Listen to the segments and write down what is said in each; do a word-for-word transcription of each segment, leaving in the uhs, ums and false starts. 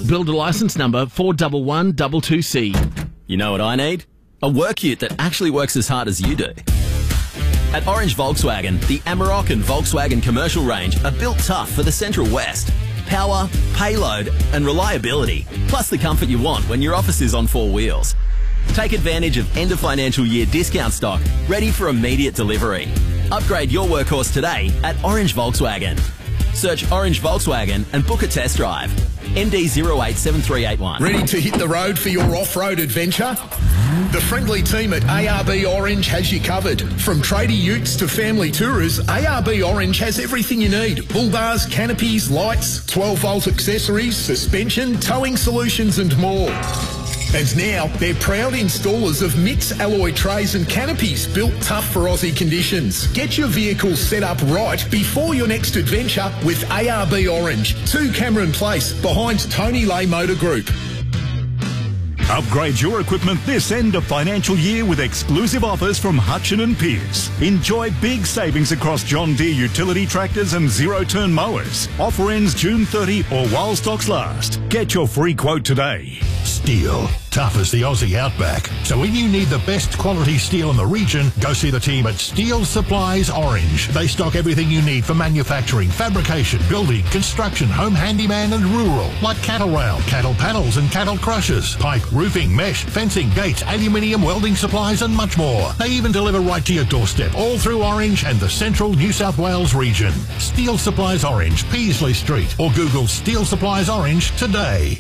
Builder licence number four one one two two C. You know what I need? A work ute that actually works as hard as you do. At Orange Volkswagen, the Amarok and Volkswagen commercial range are built tough for the Central West. Power, payload and reliability, plus the comfort you want when your office is on four wheels. Take advantage of end of financial year discount stock, ready for immediate delivery. Upgrade your workhorse today at Orange Volkswagen. Search Orange Volkswagen and book a test drive. M D zero eight seven three eight one. Ready to hit the road for your off-road adventure? The friendly team at A R B Orange has you covered. From tradie utes to family tourers, A R B Orange has everything you need. Bull bars, canopies, lights, twelve volt accessories, suspension, towing solutions and more. And now, they're proud installers of Mix alloy trays and canopies built tough for Aussie conditions. Get your vehicle set up right before your next adventure with A R B Orange, two Cameron Place, behind Tony Lay Motor Group. Upgrade your equipment this end of financial year with exclusive offers from Hutchin and Pearce. Enjoy big savings across John Deere utility tractors and zero-turn mowers. Offer ends June thirtieth or while stocks last. Get your free quote today. Steel, tough as the Aussie outback. So when you need the best quality steel in the region, go see the team at Steel Supplies Orange. They stock everything you need for manufacturing, fabrication, building, construction, home handyman and rural, like cattle rail, cattle panels and cattle crushers, pipe, roofing, mesh, fencing, gates, aluminium, welding supplies and much more. They even deliver right to your doorstep, all through Orange and the central New South Wales region. Steel Supplies Orange, Peasley Street, or Google Steel Supplies Orange today.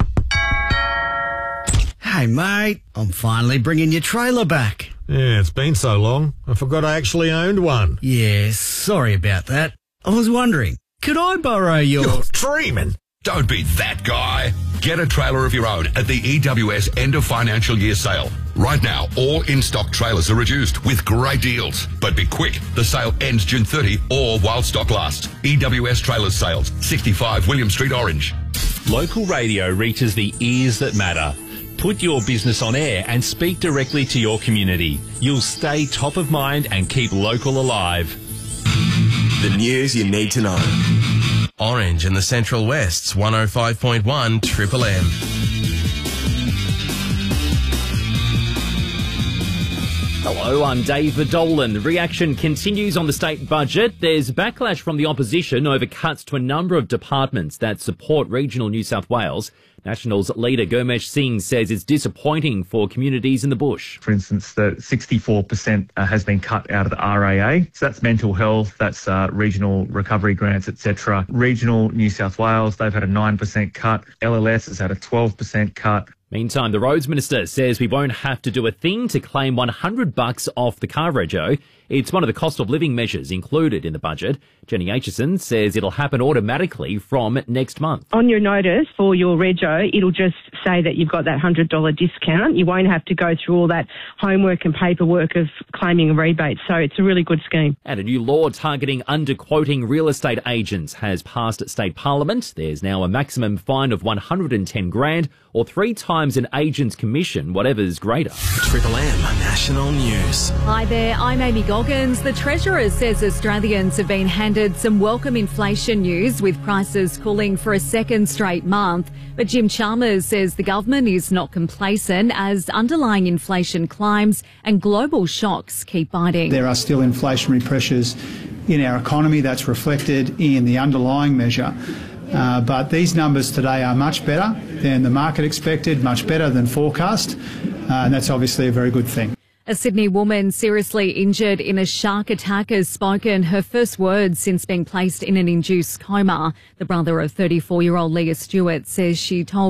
Hey mate, I'm finally bringing your trailer back. Yeah, it's been so long, I forgot I actually owned one. Yeah, sorry about that. I was wondering, could I borrow your... You're dreaming. Don't be that guy. Get a trailer of your own at the E W S end of financial year sale. Right now, all in-stock trailers are reduced with great deals. But be quick, the sale ends June thirtieth or while stock lasts. E W S Trailers Sales, sixty-five William Street, Orange. Local radio reaches the ears that matter. Put your business on air and speak directly to your community. You'll stay top of mind and keep local alive. The news you need to know. Orange and the Central West's one oh five point one Triple M. Hello, I'm David Dolan. The reaction continues on the state budget. There's backlash from the opposition over cuts to a number of departments that support regional New South Wales. Nationals leader Gurmesh Singh says it's disappointing for communities in the bush. For instance, the sixty-four percent has been cut out of the R A A. So that's mental health, that's uh, regional recovery grants, et cetera. Regional New South Wales, they've had a nine percent cut. L L S has had a twelve percent cut. Meantime, the Roads Minister says we won't have to do a thing to claim one hundred bucks off the car rego. It's one of the cost of living measures included in the budget. Jenny Aitchison says it'll happen automatically from next month. On your notice for your rego, it'll just say that you've got that one hundred dollars discount. You won't have to go through all that homework and paperwork of claiming a rebate. So it's a really good scheme. And a new law targeting underquoting real estate agents has passed at State Parliament. There's now a maximum fine of one hundred ten grand or three times an agent's commission, whatever's greater. Triple M National News. Hi there, I'm Amy Goggins. The Treasurer says Australians have been handed some welcome inflation news with prices cooling for a second straight month. But Jim Chalmers says the government is not complacent as underlying inflation climbs and global shocks keep biting. There are still inflationary pressures in our economy that's reflected in the underlying measure. Uh, but these numbers today are much better than the market expected, much better than forecast, uh, and that's obviously a very good thing. A Sydney woman seriously injured in a shark attack has spoken her first words since being placed in an induced coma. The brother of thirty-four-year-old Leah Stewart says she told